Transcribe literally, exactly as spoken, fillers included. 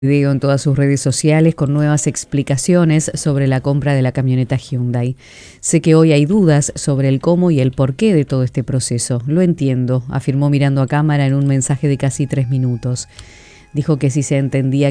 Video en todas sus redes sociales con nuevas explicaciones sobre la compra de la camioneta Hyundai. Sé que hoy hay dudas sobre el cómo y el porqué de todo este proceso. Lo entiendo, afirmó mirando a cámara en un mensaje de casi tres minutos. Dijo que si se entendía